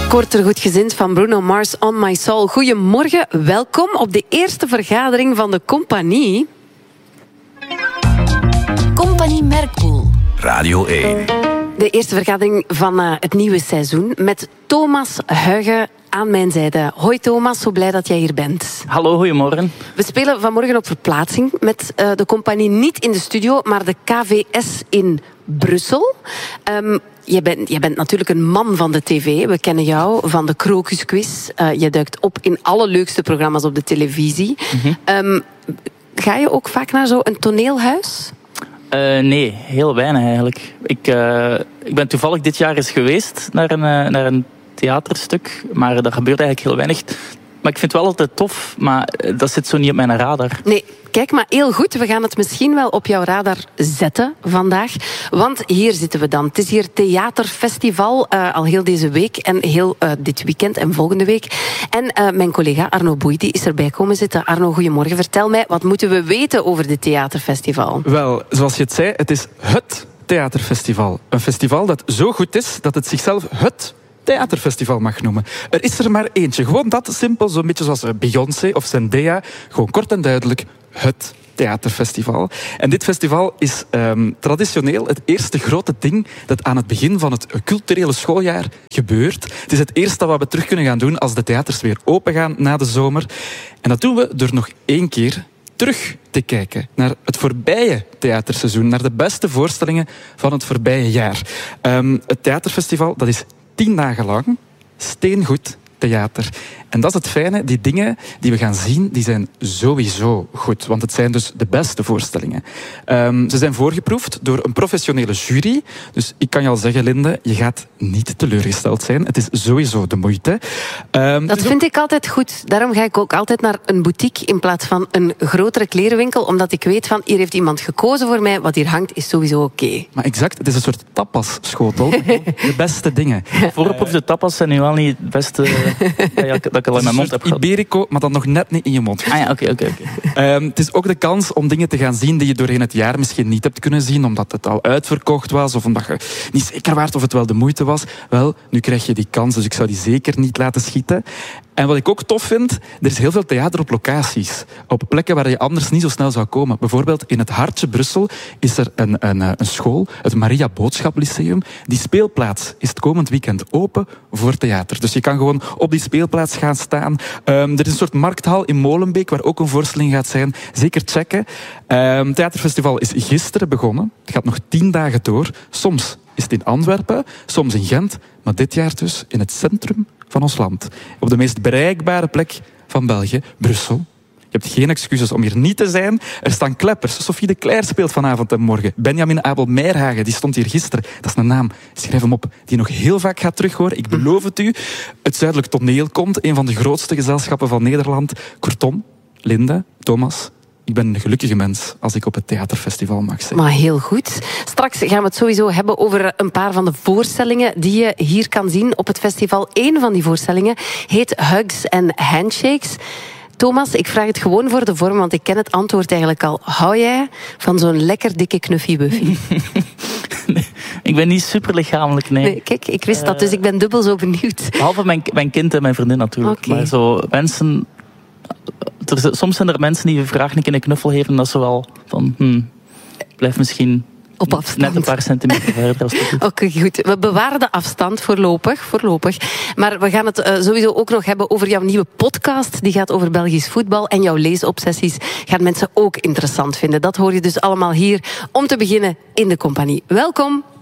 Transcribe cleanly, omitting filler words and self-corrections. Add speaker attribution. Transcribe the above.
Speaker 1: Korter Goedgezind van Bruno Mars, On My Soul. Goedemorgen, welkom op de eerste vergadering van de Compagnie.
Speaker 2: Compagnie Merkpoel.
Speaker 3: Radio 1.
Speaker 1: De eerste vergadering van het nieuwe seizoen met Thomas Huygen aan mijn zijde. Hoi Thomas, zo blij dat jij hier bent.
Speaker 4: Hallo, goedemorgen.
Speaker 1: We spelen vanmorgen op verplaatsing met de Compagnie niet in de studio, maar de KVS in Brussel. Je bent natuurlijk een man van de tv. We kennen jou van de Krokusquiz. Je duikt op in alle leukste programma's op de televisie. Ga je ook vaak naar zo'n toneelhuis?
Speaker 4: Nee, heel weinig eigenlijk. Ik ben toevallig dit jaar eens geweest naar een theaterstuk, maar dat gebeurt eigenlijk heel weinig. Maar ik vind het wel altijd tof, maar dat zit zo niet op mijn radar. Nee,
Speaker 1: kijk maar heel goed. We gaan het misschien wel op jouw radar zetten vandaag. Want hier zitten we dan. Het is hier theaterfestival, al heel deze week en heel dit weekend en volgende week. En mijn collega Arno Boei die is erbij komen zitten. Arno, goedemorgen. Vertel mij, wat moeten we weten over dit theaterfestival?
Speaker 5: Wel, zoals je het zei, het is het theaterfestival. Een festival dat zo goed is dat het zichzelf het theaterfestival mag noemen. Er is er maar eentje. Gewoon dat simpel, zo'n beetje zoals Beyoncé of Zendaya. Gewoon kort en duidelijk het theaterfestival. En dit festival is traditioneel het eerste grote ding dat aan het begin van het culturele schooljaar gebeurt. Het is het eerste wat we terug kunnen gaan doen als de theaters weer open gaan na de zomer. En dat doen we door nog één keer terug te kijken naar het voorbije theaterseizoen, naar de beste voorstellingen van het voorbije jaar. Het theaterfestival, dat is 10 dagen lang steengoed theater. En dat is het fijne, die dingen die we gaan zien, die zijn sowieso goed. Want het zijn dus de beste voorstellingen. Ze zijn voorgeproefd door een professionele jury. Dus ik kan je al zeggen, Linde, je gaat niet teleurgesteld zijn. Het is sowieso de moeite.
Speaker 1: Dat vind ik altijd goed. Daarom ga ik ook altijd naar een boutique in plaats van een grotere klerenwinkel. Omdat ik weet van, hier heeft iemand gekozen voor mij. Wat hier hangt is sowieso oké.
Speaker 5: Maar exact, het is een soort tapas-schotel. De beste dingen.
Speaker 4: Voorgeproefde tapas zijn nu wel niet het beste dat ik al in mijn mond heb gehad.
Speaker 5: Iberico, maar dan nog net niet in je mond.
Speaker 4: Ah ja, oké.
Speaker 5: Het is ook de kans om dingen te gaan zien die je doorheen het jaar misschien niet hebt kunnen zien, omdat het al uitverkocht was of omdat je niet zeker waart of het wel de moeite was. Wel, nu krijg je die kans, dus ik zou die zeker niet laten schieten. En wat ik ook tof vind, er is heel veel theater op locaties. Op plekken waar je anders niet zo snel zou komen. Bijvoorbeeld in het hartje Brussel is er een school, het Maria Boodschap Lyceum. Die speelplaats is het komend weekend open voor theater. Dus je kan gewoon op die speelplaats gaan staan. Er is een soort markthal in Molenbeek waar ook een voorstelling gaat zijn. Zeker checken. Het theaterfestival is gisteren begonnen. Het gaat nog 10 dagen door. Soms is het in Antwerpen, soms in Gent. Maar dit jaar dus in het centrum van ons land. Op de meest bereikbare plek van België, Brussel. Je hebt geen excuses om hier niet te zijn. Er staan kleppers. Sophie de Cler speelt vanavond en morgen. Benjamin Abel Meirhagen, die stond hier gisteren. Dat is een naam, schrijf hem op, die je nog heel vaak gaat terughoren. Ik beloof het u. Het Zuidelijk Toneel komt, een van de grootste gezelschappen van Nederland. Kortom, Linde, Thomas, ik ben een gelukkige mens als ik op het theaterfestival mag zijn.
Speaker 1: Maar heel goed. Straks gaan we het sowieso hebben over een paar van de voorstellingen die je hier kan zien op het festival. Eén van die voorstellingen heet Hugs and Handshakes. Thomas, ik vraag het gewoon voor de vorm, want ik ken het antwoord eigenlijk al. Hou jij van zo'n lekker dikke knuffie-buffy?
Speaker 4: Nee, ik ben niet super lichamelijk, nee.
Speaker 1: Kijk, ik wist dat, dus ik ben dubbel zo benieuwd.
Speaker 4: Behalve mijn kind en mijn vriendin natuurlijk.
Speaker 1: Okay.
Speaker 4: Maar zo mensen... Soms zijn er mensen die graag een keer een knuffel geven, dat ze wel van... blijf misschien
Speaker 1: op afstand.
Speaker 4: Net een paar centimeter verder.
Speaker 1: Oké, goed. We bewaren de afstand voorlopig. Maar we gaan het sowieso ook nog hebben over jouw nieuwe podcast. Die gaat over Belgisch voetbal. En jouw leesobsessies gaan mensen ook interessant vinden. Dat hoor je dus allemaal hier om te beginnen in de Compagnie. Welkom.